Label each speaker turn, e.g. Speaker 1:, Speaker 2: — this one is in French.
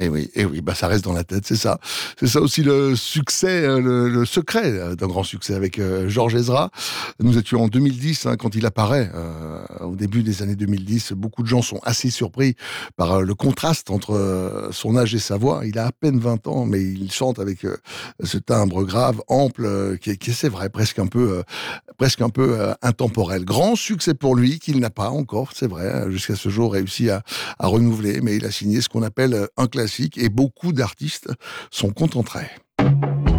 Speaker 1: et oui, bah ça reste dans la tête, c'est ça. C'est ça aussi le succès, le secret d'un grand succès avec Georges Ezra. Nous étions en 2010 hein, quand il apparaît. Au début des années 2010, beaucoup de gens sont assez surpris par le contraste entre son âge et sa voix. Il a à peine 20 ans, mais il chante avec ce timbre grave, ample, qui est, c'est vrai, presque un peu intemporel. Grand succès pour lui qu'il n'a pas encore, c'est vrai, jusqu'à ce jour réussi à renouveler, mais il a signé ce qu'on appelle un classique et beaucoup d'artistes sont contents.